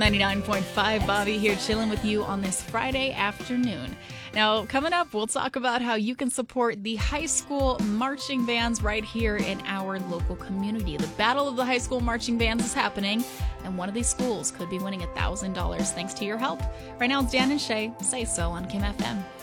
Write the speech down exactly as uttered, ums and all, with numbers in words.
ninety-nine point five, Bobby here chilling with you on this Friday afternoon. Now, coming up, we'll talk about how you can support the high school marching bands right here in our local community. The Battle of the High School Marching Bands is happening, and one of these schools could be winning one thousand dollars thanks to your help. Right now, it's Dan and Shay. Say so on Kim F M.